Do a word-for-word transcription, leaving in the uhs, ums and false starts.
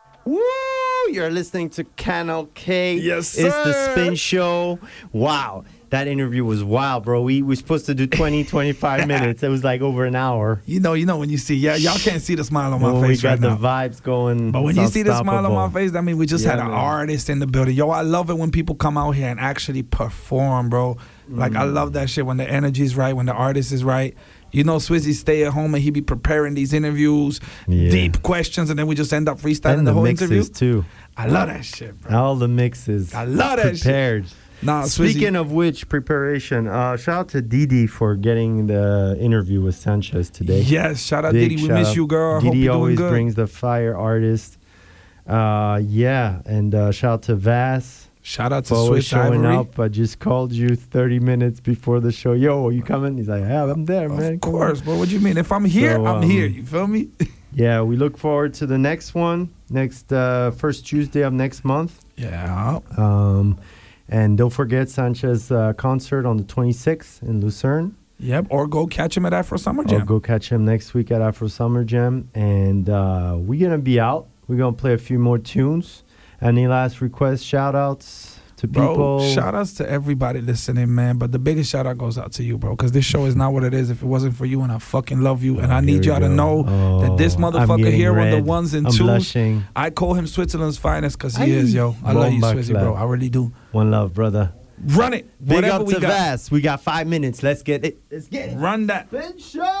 Woo! You're listening to Canal K. Yes, It's sir. the Spin Show. Wow. That interview was wild, bro. We were supposed to do twenty, twenty-five minutes. It was like over an hour. You know, you know when you see, yeah, y'all can't see the smile on my Oh, face we got right the now. vibes going. But when It's you see the smile on unstoppable. my face, that means we just Yeah, had an man. artist in the building. Yo, I love it when people come out here and actually perform, bro. Like, I Mm. love that shit when the energy's right, when the artist is right. You know, Swizzy stay at home and he be preparing these interviews, Yeah. deep questions, and then we just end up freestyling And the the whole mixes, interview. too. I love that shit, bro. All the mixes. I love that shit. Prepared. Nah, Swizzy. Speaking of which, preparation. Uh, shout out to Didi for getting the interview with Sanchez today. Yes, shout out Big Diddy. We shout miss out. you, girl. I hope Didi you're doing always good. brings the fire artist. Uh, yeah, and uh, shout out to Vass Shout out to for always Swiss showing Ivory. up. I just called you thirty minutes before the show. Yo, are you coming? He's like, yeah, I'm there, man. Of Come on." course, bro. What do you mean? If I'm here, So, I'm um, here. You feel me? Yeah, we look forward to the next one, next uh, first Tuesday of next month. Yeah. Um, and don't forget Sanchez uh, concert on the twenty-sixth in Lucerne. Yep. Or go catch him at Afro Summer Or Jam. go catch him next week at Afro Summer Jam. And uh, we're going to be out. We're going to play a few more tunes. Any last requests, shout outs to Bro, people? shout outs to everybody listening, man. But the biggest shout out goes out to you, bro. Because this show is not what it is if it wasn't for you. And I fucking love you. And Oh, I here need we y'all to go. know Oh, that this I'm motherfucker getting here on the red. ones and I'm twos. blushing. I call him Switzerland's finest because he Aye. is, yo. I love you, Bomba Swizzy, clap. bro. I really do. One love, brother. Run it. Big Whatever up we to got. Vass. We got five minutes. Let's get it. Let's get it. Run that. Spin Show.